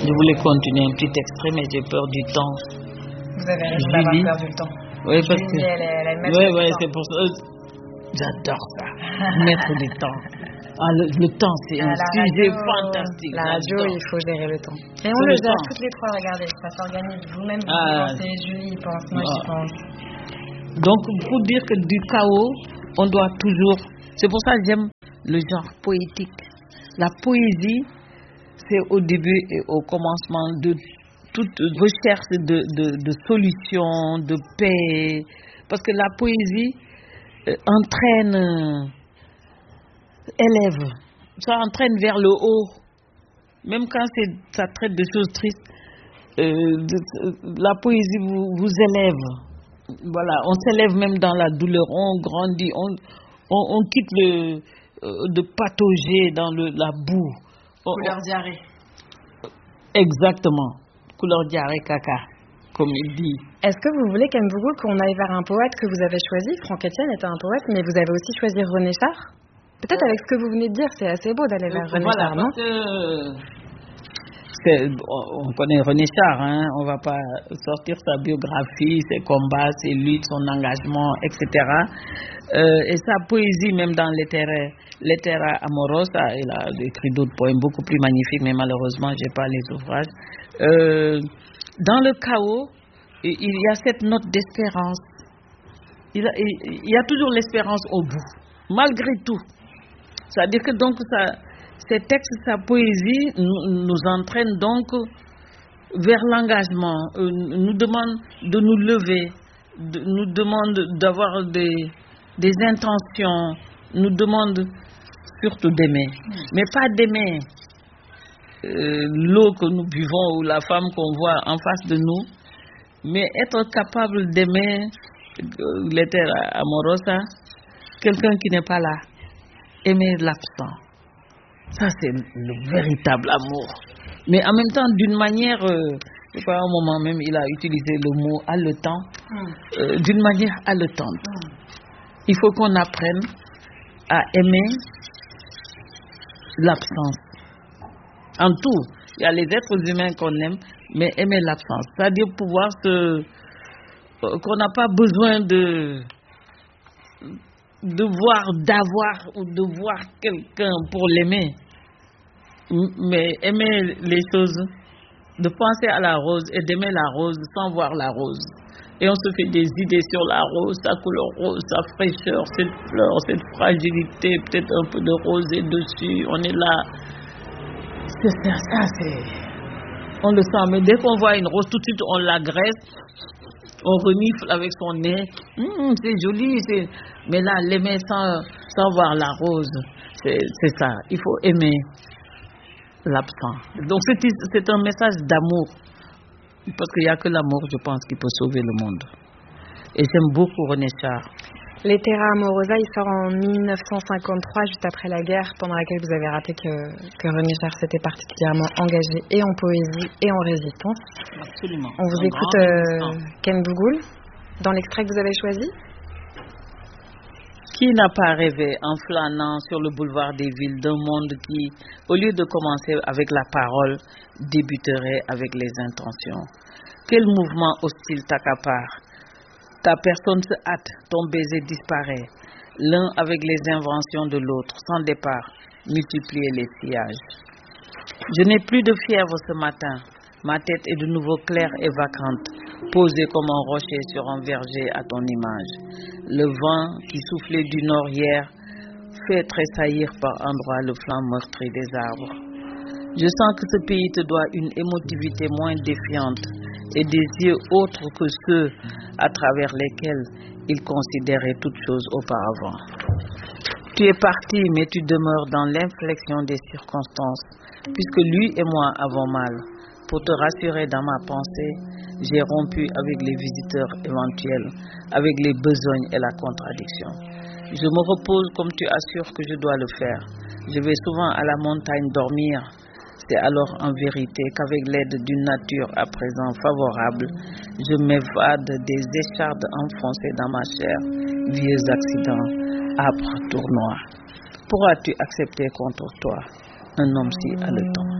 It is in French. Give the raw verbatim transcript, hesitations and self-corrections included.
Je voulais continuer un petit extrait, mais j'ai peur du temps. Vous avez raison d'avoir perdu le temps. Oui, parce Julie, que... elle, elle, elle oui, oui, c'est pour ça. J'adore ça. Mettre du temps. Ah, le, le temps, c'est un sujet radio, fantastique. La radio, il faut gérer le temps. Et on le, le gère toutes les trois, regardez. Ça s'organise. Vous-même, vous ah, pensez, Julie pense, moi ah. j'y pense. Donc, pour dire que du chaos, on doit toujours... C'est pour ça que j'aime le genre poétique. La poésie, c'est au début et au commencement de toute recherche de, de, de solutions, de paix. Parce que la poésie euh, entraîne, euh, élève. Ça entraîne vers le haut. Même quand c'est, ça traite de choses tristes, euh, de, la poésie vous, vous élève. Voilà, on s'élève même dans la douleur, on grandit, on, on, on quitte le, euh, de patauger dans le, la boue. Couleur diarrhée. Exactement. Couleur diarrhée caca, comme il dit. Est-ce que vous voulez, Kenbougou, qu'on aille vers un poète que vous avez choisi? Franck Etienne était un poète, mais vous avez aussi choisi René Char. Peut-être avec ce que vous venez de dire, c'est assez beau d'aller vers René voilà, Char, non? Parce que c'est, on connaît René Char, hein, on ne va pas sortir sa biographie, ses combats, ses luttes, son engagement, et cetera. Euh, et sa poésie, même dans Lettera, Lettera Amorosa, il a écrit d'autres poèmes beaucoup plus magnifiques, mais malheureusement, je n'ai pas les ouvrages. Euh, dans le chaos, il y a cette note d'espérance. Il, il y a toujours l'espérance au bout, malgré tout. C'est-à-dire que donc, ça, ces textes, sa poésie nous, nous entraîne donc vers l'engagement, euh, nous demande de nous lever, de, nous demande d'avoir des, des intentions, nous demande surtout d'aimer, mais pas d'aimer euh, l'eau que nous buvons ou la femme qu'on voit en face de nous, mais être capable d'aimer euh, Lettera Amorosa, quelqu'un qui n'est pas là, aimer l'absent. Ça, c'est le véritable amour. Mais en même temps, d'une manière, euh, je sais pas, à un moment même, il a utilisé le mot haletant, euh, d'une manière haletante. Il faut qu'on apprenne à aimer l'absence. En tout, il y a les êtres humains qu'on aime, mais aimer l'absence. C'est-à-dire pouvoir se... qu'on n'a pas besoin de... de voir, d'avoir ou de voir quelqu'un pour l'aimer, mais aimer les choses, de penser à la rose et d'aimer la rose sans voir la rose. Et on se fait des idées sur la rose, sa couleur rose, sa fraîcheur, cette fleur, cette fragilité, peut-être un peu de rosée dessus, on est là. C'est ça, ça c'est... On le sent, mais dès qu'on voit une rose, tout de suite on l'agresse. On renifle avec son nez, mmh, c'est joli, c'est... mais là, l'aimer sans, sans voir la rose, c'est, c'est ça. Il faut aimer l'absent. Donc, c'est, c'est un message d'amour, parce qu'il n'y a que l'amour, je pense, qui peut sauver le monde. Et j'aime beaucoup René Char. Lettera Amorosa, il sort en mille neuf cent cinquante-trois, juste après la guerre, pendant laquelle vous avez raté que, que René Char s'était particulièrement engagé et en poésie et en résistance. Absolument. On vous écoute, euh, Kenbougou, dans l'extrait que vous avez choisi. Qui n'a pas rêvé en flânant sur le boulevard des villes d'un monde qui, au lieu de commencer avec la parole, débuterait avec les intentions? Quel mouvement hostile t'accapare? Ta personne se hâte, ton baiser disparaît, l'un avec les inventions de l'autre, sans départ, multiplier les sillages. Je n'ai plus de fièvre ce matin, ma tête est de nouveau claire et vacante, posée comme un rocher sur un verger à ton image. Le vent qui soufflait du nord hier fait tressaillir par endroits le flanc meurtri des arbres. Je sens que ce pays te doit une émotivité moins défiante et des yeux autres que ceux à travers lesquels il considérait toutes choses auparavant. Tu es parti, mais tu demeures dans l'inflexion des circonstances, puisque lui et moi avons mal. Pour te rassurer dans ma pensée, j'ai rompu avec les visiteurs éventuels, avec les besognes et la contradiction. Je me repose comme tu assures que je dois le faire. Je vais souvent à la montagne dormir. C'est alors en vérité qu'avec l'aide d'une nature à présent favorable, je m'évade des échardes enfoncées dans ma chair, vieux accidents, âpres tournois. Pourras-tu accepter contre toi un homme si haletant?